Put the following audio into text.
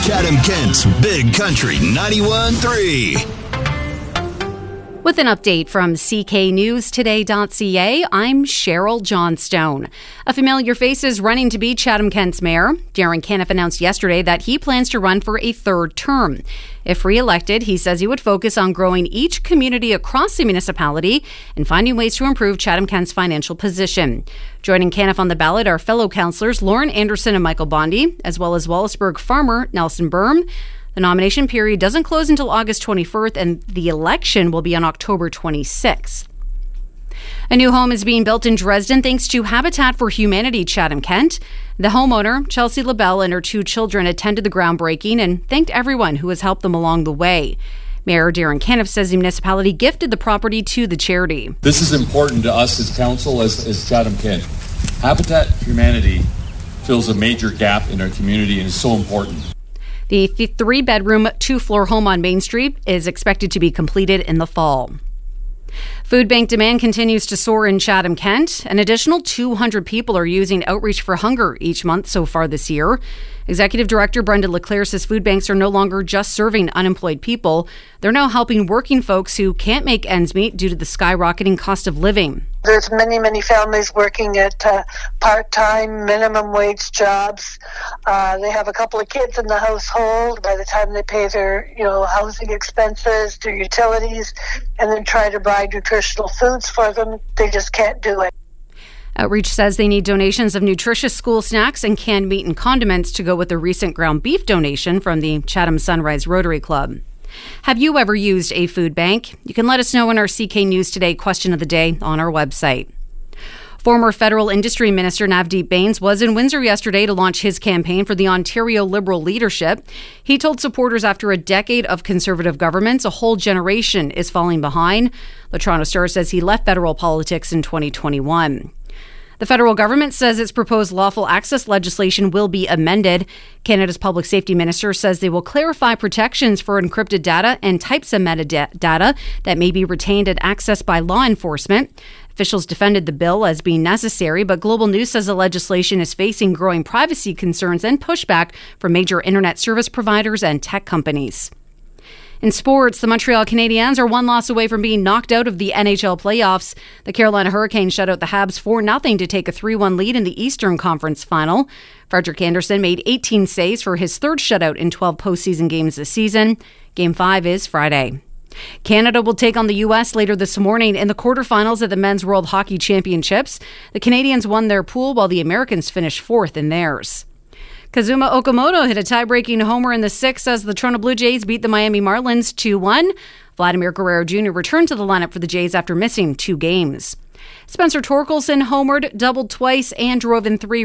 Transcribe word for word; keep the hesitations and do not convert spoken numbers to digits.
Chatham-Kent's Big Country ninety-one point three. With an update from C K News Today dot C A, I'm Cheryl Johnstone. A familiar face is running to be Chatham-Kent's mayor. Darren Caniff announced yesterday that he plans to run for a third term. If re-elected, he says he would focus on growing each community across the municipality and finding ways to improve Chatham-Kent's financial position. Joining Caniff on the ballot are fellow councillors Lauren Anderson and Michael Bondi, as well as Wallaceburg farmer Nelson Berm. The nomination period doesn't close until August twenty-fourth, and the election will be on October twenty-sixth. A new home is being built in Dresden thanks to Habitat for Humanity Chatham-Kent. The homeowner, Chelsea LaBelle, and her two children attended the groundbreaking and thanked everyone who has helped them along the way. Mayor Darren Caniff says the municipality gifted the property to the charity. This is important to us as council, as, as Chatham-Kent. Habitat for Humanity fills a major gap in our community and is so important. The three-bedroom, two-floor home on Main Street is expected to be completed in the fall. Food bank demand continues to soar in Chatham-Kent. An additional two hundred people are using Outreach for Hunger each month so far this year. Executive Director Brenda Leclerc says food banks are no longer just serving unemployed people. They're now helping working folks who can't make ends meet due to the skyrocketing cost of living. There's many, many families working at uh, part-time, minimum wage jobs. Uh, they have a couple of kids in the household. By the time they pay their, you know, housing expenses, their utilities, and then try to buy nutritional foods for them, they just can't do it. Outreach says they need donations of nutritious school snacks and canned meat and condiments to go with the recent ground beef donation from the Chatham Sunrise Rotary Club. Have you ever used a food bank? You can let us know in our C K News Today question of the day on our website. Former Federal Industry Minister Navdeep Bains was in Windsor yesterday to launch his campaign for the Ontario Liberal leadership. He told supporters after a decade of Conservative governments, a whole generation is falling behind. The Toronto Star says he left federal politics in twenty twenty-one. The federal government says its proposed lawful access legislation will be amended. Canada's public safety minister says they will clarify protections for encrypted data and types of metadata that may be retained and accessed by law enforcement. Officials defended the bill as being necessary, but Global News says the legislation is facing growing privacy concerns and pushback from major internet service providers and tech companies. In sports, the Montreal Canadiens are one loss away from being knocked out of the N H L playoffs. The Carolina Hurricanes shut out the Habs four nothing to take a three one lead in the Eastern Conference Final. Frederik Andersen made eighteen saves for his third shutout in twelve postseason games this season. Game five is Friday. Canada will take on the U S later this morning in the quarterfinals at the Men's World Hockey Championships. The Canadians won their pool while the Americans finished fourth in theirs. Kazuma Okamoto hit a tie-breaking homer in the sixth as the Toronto Blue Jays beat the Miami Marlins two one. Vladimir Guerrero Junior returned to the lineup for the Jays after missing two games. Spencer Torkelson homered, doubled twice, and drove in three